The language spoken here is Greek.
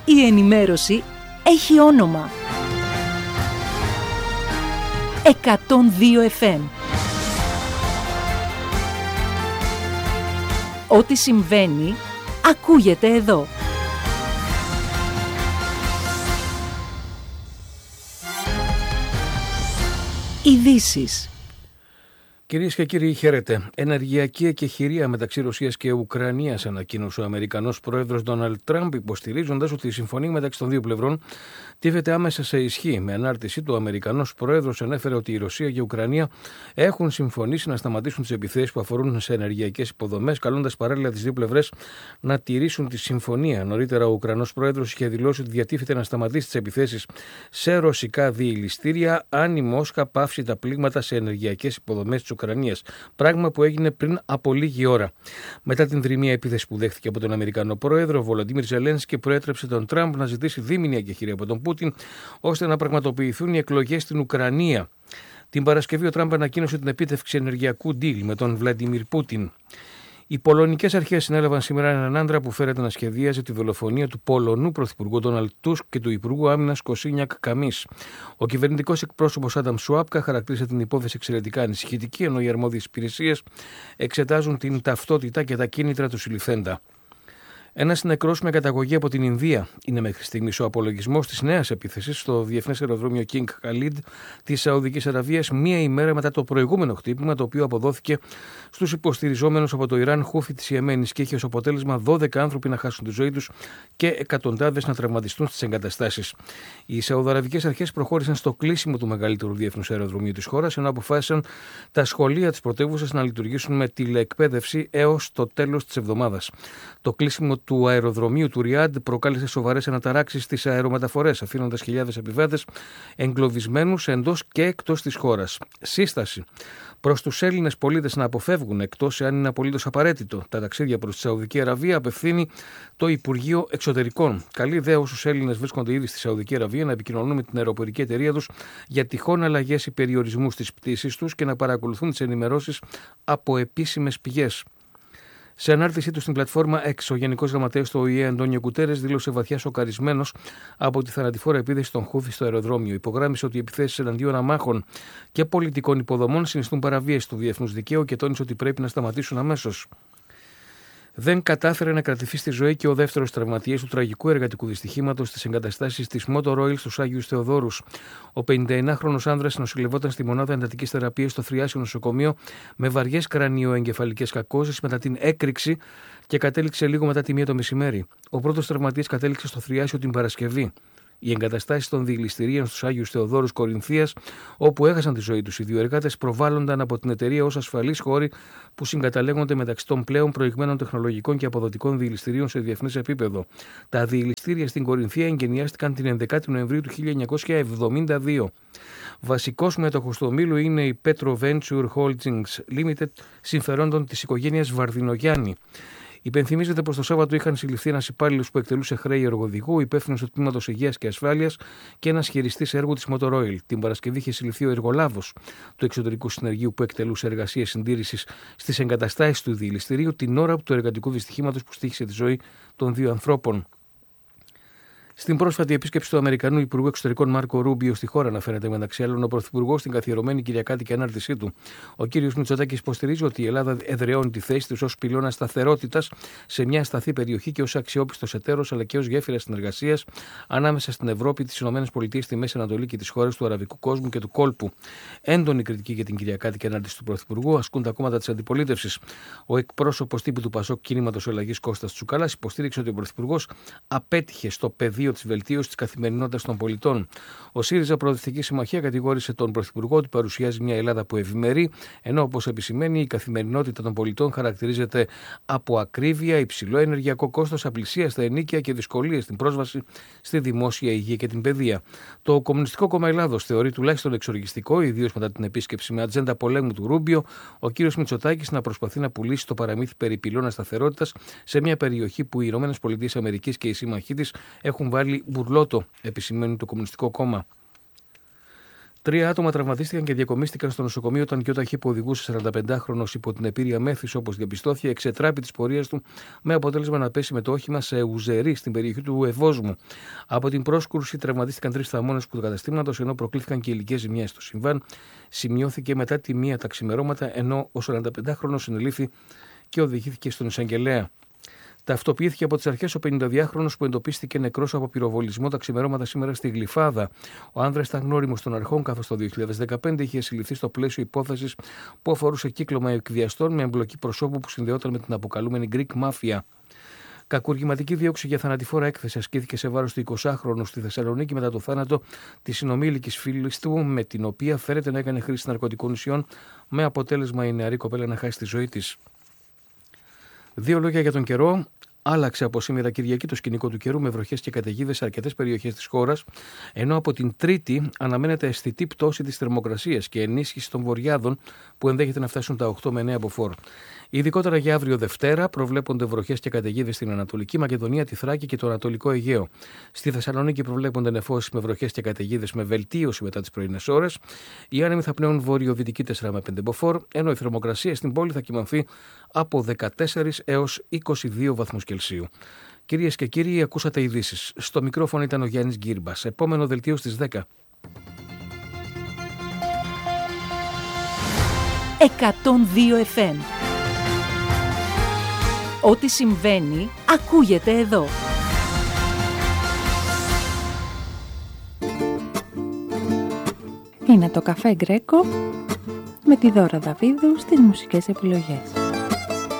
Η ενημέρωση έχει όνομα. 102 FM. Ό,τι συμβαίνει, ακούγεται εδώ. Ειδήσεις. Κυρίες και κύριοι, χαίρετε. Ενεργειακή εκεχηρία μεταξύ Ρωσίας και Ουκρανίας, ανακοίνωσε ο Αμερικανός πρόεδρος Ντόναλντ Τραμπ, υποστηρίζοντας ότι η συμφωνία μεταξύ των δύο πλευρών τίθεται άμεσα σε ισχύ. Με ανάρτησή του, ο Αμερικανός πρόεδρος ανέφερε ότι η Ρωσία και η Ουκρανία έχουν συμφωνήσει να σταματήσουν τις επιθέσεις που αφορούν σε ενεργειακές υποδομές, καλώντας παράλληλα τις δύο πλευρές να τηρήσουν τη συμφωνία. Νωρίτερα, ο Ουκρανός πρόεδρος είχε δηλώσει ότι διατίθεται να σταματήσει τις επιθέσεις σε ρωσικά διειληστήρια, αν η Μόσχα πάυσει τα πλήγματα σε ενεργειακές υποδομές της Ουκρανίας. Πράγμα που έγινε πριν από λίγη ώρα. Μετά την δρυμία επίθεση που δέχθηκε από τον Αμερικανό πρόεδρο, ο Βολοντίμιρ Ζελένσκι προέτρεψε τον Τραμπ να ζητήσει δίμηνη εκεχηρία από τον Πούτιν, ώστε να πραγματοποιηθούν οι εκλογές στην Ουκρανία. Την Παρασκευή, ο Τραμπ ανακοίνωσε την επίτευξη ενεργειακού deal με τον Βλαντιμίρ Πούτιν. Οι πολωνικές αρχές συνέλαβαν σήμερα έναν άντρα που φέρεται να σχεδίαζε τη δολοφονία του Πολωνού Πρωθυπουργού Ντόναλντ Τούσκ και του Υπουργού Άμυνας Κοσίνιακ Καμίς. Ο κυβερνητικός εκπρόσωπος Άνταμ Σουάπκα χαρακτήρισε την υπόθεση εξαιρετικά ανησυχητική, ενώ οι αρμόδιες υπηρεσίες εξετάζουν την ταυτότητα και τα κίνητρα του συλληφθέντα. Ένας νεκρός με καταγωγή από την Ινδία είναι μέχρι στιγμής ο απολογισμός της νέας επίθεσης στο διεθνές αεροδρόμιο King Khalid της Σαουδικής Αραβίας, μία ημέρα μετά το προηγούμενο χτύπημα, το οποίο αποδόθηκε στους υποστηριζόμενους από το Ιράν Χούθι της Ιεμένης και είχε ως αποτέλεσμα 12 άνθρωποι να χάσουν τη ζωή τους και εκατοντάδες να τραυματιστούν στις εγκαταστάσεις. Οι Σαουδαραβικές αρχές προχώρησαν στο κλείσιμο του μεγαλύτερου διεθνούς αεροδρομίου της χώρας, ενώ αποφάσισαν τα σχολεία της πρωτεύουσας να λειτουργήσουν με τηλεεκπαίδευση έως το τέλος της εβδομάδας. Το κλείσιμο του αεροδρομίου του Ριάντ προκάλεσε σοβαρές αναταράξεις στις αερομεταφορές, αφήνοντας χιλιάδες επιβάτες εγκλωβισμένους εντός και εκτός της χώρας. Σύσταση προς τους Έλληνες πολίτες να αποφεύγουν, εκτός εάν είναι απολύτως απαραίτητο, τα ταξίδια προς τη Σαουδική Αραβία, απευθύνει το Υπουργείο Εξωτερικών. Καλεί δε όσους Έλληνες βρίσκονται ήδη στη Σαουδική Αραβία να επικοινωνούν με την αεροπορική εταιρεία τους για τυχόν αλλαγές ή περιορισμούς στις πτήσεις τους και να παρακολουθούν τις ενημερώσεις από επίσημες πηγές. Σε ανάρτησή του στην πλατφόρμα X, ο Γενικός Γραμματέας του ΟΗΕ, Αντώνιο Γκουτέρες, δήλωσε βαθιά σοκαρισμένος από τη θανατηφόρα επίθεση των Χούθι στο αεροδρόμιο. Υπογράμμισε ότι οι επιθέσεις εναντίον αμάχων και πολιτικών υποδομών συνιστούν παραβίαση του διεθνούς δικαίου και τόνισε ότι πρέπει να σταματήσουν αμέσως. Δεν κατάφερε να κρατηθεί στη ζωή και ο δεύτερος τραυματιές του τραγικού εργατικού δυστυχήματος στις εγκαταστάσεις της Motor Oil στους Άγιους Θεοδόρους. Ο 51χρονος άνδρας νοσηλευόταν στη μονάδα εντατικής θεραπείας στο Θριάσιο νοσοκομείο με βαριές κρανιοεγκεφαλικές κακώσεις μετά την έκρηξη και κατέληξε λίγο μετά τη 1 το μεσημέρι. Ο πρώτος τραυματιές κατέληξε στο Θριάσιο την Παρασκευή. Οι εγκαταστάσεις των διειληστηρίων στους Άγιους Θεοδόρους Κορινθίας, όπου έχασαν τη ζωή τους οι δύο εργάτες, προβάλλονταν από την εταιρεία ως ασφαλείς χώροι που συγκαταλέγονται μεταξύ των πλέον προηγμένων τεχνολογικών και αποδοτικών διειληστηρίων σε διεθνές επίπεδο. Τα διειληστήρια στην Κορινθία εγκαινιάστηκαν την 11η Νοεμβρίου του 1972. Βασικός μέτοχος του ομίλου είναι η Petro Venture Holdings Limited, συμφερόντων της οικογένειας Βαρδινογιάννη. Υπενθυμίζεται πως το Σάββατο είχαν συλληφθεί ένας υπάλληλος που εκτελούσε χρέη εργοδηγού, υπεύθυνος του τμήματος υγείας και ασφάλειας και ένας χειριστής έργου της Motor Oil. Την Παρασκευή είχε συλληφθεί ο εργολάβος του εξωτερικού συνεργείου που εκτελούσε εργασίες συντήρησης στις εγκαταστάσεις του διειληστηρίου την ώρα του εργατικού δυστυχήματος που στοίχησε τη ζωή των δύο ανθρώπων. Στην πρόσφατη επίσκεψη του Αμερικανού Υπουργού Εξωτερικών Μάρκο Ρούμπιο στη χώρα, αναφέρεται μεταξύ άλλων ο Πρωθυπουργός στην καθιερωμένη κυριακάτικη ανάρτησή του. Ο κ. Μητσοτάκης υποστηρίζει ότι η Ελλάδα εδραιώνει τη θέση της ως πυλώνα σταθερότητας σε μια ασταθή περιοχή και ως αξιόπιστος εταίρος αλλά και ως γέφυρα συνεργασίας ανάμεσα στην Ευρώπη, τις ΗΠΑ, τη Μέση Ανατολή και τις χώρες του αραβικού κόσμου και του κόλπου. Έντονη κριτική για την κυριακάτικη ανάρτηση του Πρωθυπουργού ασκούν τα κόμματα της αντιπολίτευσης. Ο εκπρόσωπος τύπου του Πασόκ Κινήματος Αλλαγής Κώστας Τσουκαλάς υποστήριξε ότι ο Πρωθυπουργός απέτυχε στο πεδίο της βελτίωσης της καθημερινότητας των πολιτών. Ο ΣΥΡΙΖΑ Προοδευτική Συμμαχία κατηγόρησε τον Πρωθυπουργό ότι παρουσιάζει μια Ελλάδα που ευημερεί, ενώ όπως επισημαίνει η καθημερινότητα των πολιτών χαρακτηρίζεται από ακρίβεια, υψηλό ενεργειακό κόστος, απλησία στα ενίκια και δυσκολίες στην πρόσβαση στη δημόσια υγεία και την παιδεία. Το Κομμουνιστικό Κόμμα Ελλάδος θεωρεί τουλάχιστον εξοργιστικό, ιδίως μετά την επίσκεψη με ατζέντα πολέμου του Ρούμπιο, ο κ. Μητσοτάκης να προσπαθεί να πουλήσει το παραμύθι περί πυλώνα σταθερότητας σε μια περιοχή που οι ΗΠΑ και οι σύμμαχοί της έχουν βάλει μπουρλότο, επισημαίνει το Κομμουνιστικό Κόμμα. 3 άτομα τραυματίστηκαν και διακομίστηκαν στο νοσοκομείο όταν και ο ταχύ που οδηγούσε 45χρονος υπό την επήρεια μέθης, όπως διαπιστώθηκε, εξετράπη της πορείας του, με αποτέλεσμα να πέσει με το όχημα σε Ουζερή, στην περιοχή του Ευόσμου. Από την πρόσκρουση τραυματίστηκαν 3 θαμώνες του καταστήματος, ενώ προκλήθηκαν και υλικές ζημιές. Το συμβάν σημειώθηκε μετά τη 1 τα ξημερώματα, ενώ ο 45χρονος συνελήφθη και οδηγήθηκε στον εισαγγελέα. Ταυτοποιήθηκε από τις αρχές ο 52χρονος που εντοπίστηκε νεκρός από πυροβολισμό τα ξημερώματα σήμερα στη Γλυφάδα. Ο άνδρας ήταν γνώριμος των αρχών, καθώς το 2015 είχε συλληφθεί στο πλαίσιο υπόθεσης που αφορούσε κύκλωμα εκβιαστών με εμπλοκή προσώπου που συνδεόταν με την αποκαλούμενη Greek Mafia. Κακουργηματική δίωξη για θανατηφόρα έκθεση ασκήθηκε σε βάρος του 20χρονου στη Θεσσαλονίκη μετά το θάνατο της συνομήλικης φίλης του, με την οποία φέρεται να έκανε χρήση ναρκωτικών ουσιών, με αποτέλεσμα η νεαρή κοπέλα να χάσει τη ζωή της. 2 λόγια για τον καιρό. Άλλαξε από σήμερα Κυριακή το σκηνικό του καιρού με βροχές και καταιγίδες σε αρκετές περιοχές της χώρας, ενώ από την Τρίτη αναμένεται αισθητή πτώση της θερμοκρασίας και ενίσχυση των βορειάδων που ενδέχεται να φτάσουν τα 8 με 9 από φόρ. Ειδικότερα για αύριο Δευτέρα προβλέπονται βροχές και καταιγίδες στην Ανατολική Μακεδονία, τη Θράκη και το Ανατολικό Αιγαίο. Στη Θεσσαλονίκη προβλέπονται νεφώσεις με βροχές και καταιγίδες με βελτίωση μετά τις πρωινές ώρες. Οι άνεμοι θα πνέουν βορειοδυτική 4 με 5 μποφόρ, ενώ η θερμοκρασία στην πόλη θα κυμανθεί από 14 έως 22 βαθμούς Κελσίου. Κυρίες και κύριοι, ακούσατε ειδήσεις. Στο μικρόφωνο ήταν ο Γιάννης Γκύρμπας. Επόμενο δελτίο στις 10. 102 FM. Ό,τι συμβαίνει, ακούγεται εδώ. Είναι το Καφέ Γκρέκο με τη Δώρα Δαβίδου στις μουσικές επιλογές.